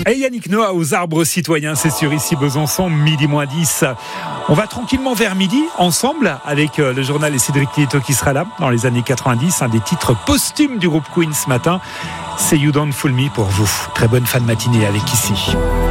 Et Yannick Noah aux arbres citoyens, c'est sur ici Besançon, midi moins 10. On va tranquillement vers midi, ensemble, avec le journal et Cédric Lieto qui sera là, dans les années 90, un des titres posthumes du groupe Queen ce matin. C'est You Don't Fool Me pour vous. Très bonne fin de matinée avec ici.